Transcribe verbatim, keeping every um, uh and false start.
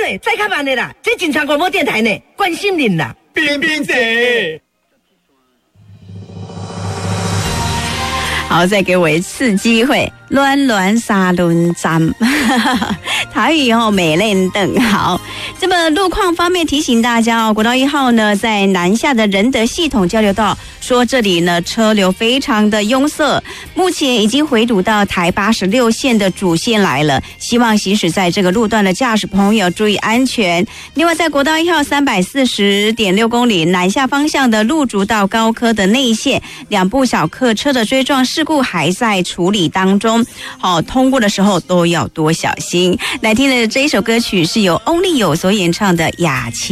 嘞，再看慢的啦，这警察广播电台呢，关心您啦， 冰冰姐。 好，再给我一次机会。乱乱沙轮站，台语哦，美练等好。这么路况方面提醒大家哦，国道一号呢，在南下的仁德系统交流道，说这里呢车流非常的拥塞，目前已经回堵到台八十六线的主线来了。希望行驶在这个路段的驾驶朋友注意安全。另外，在国道一号三百四十点六公里南下方向的路竹到高科的内线，两部小客车的追撞事故还在处理当中。好，通过的时候都要多小心。来听的这一首歌曲是由翁立友所演唱的《雅琪》。